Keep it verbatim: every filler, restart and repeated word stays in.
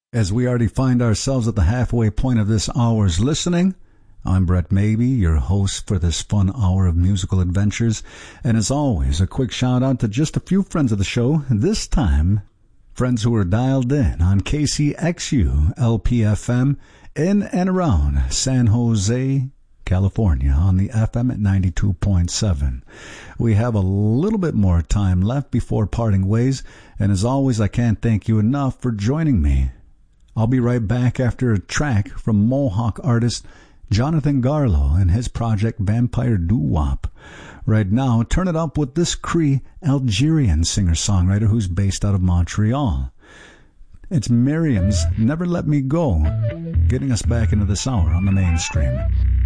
As we already find ourselves at the halfway point of this hour's listening, I'm Brett Maybe, your host for this fun hour of musical adventures. And as always, a quick shout out to just a few friends of the show, this time friends who are dialed in on K C X U L P F M in and around San Jose, California on the F M at ninety-two point seven. We have a little bit more time left before parting ways, and as always, I can't thank you enough for joining me. I'll be right back after a track from Mohawk artist Jonathan Garlow and his project Vampire Doo-Wop. Right now, turn it up with this Cree Algerian singer-songwriter who's based out of Montreal. It's Miriam's Never Let Me Go, getting us back into this hour on the mainstream.